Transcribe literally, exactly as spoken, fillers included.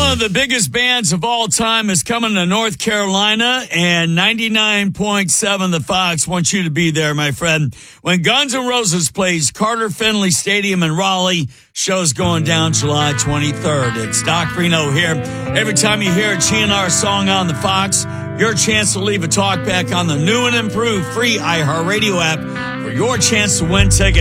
One of the biggest bands of all time is coming to North Carolina, and ninety-nine point seven The Fox wants you to be there, my friend. When Guns N' Roses plays Carter Finley Stadium in Raleigh, show's going down July twenty-third. It's Doc Reno here. Every time you hear a G N R song on The Fox, your chance to leave a talk back on the new and improved free iHeartRadio app for your chance to win tickets.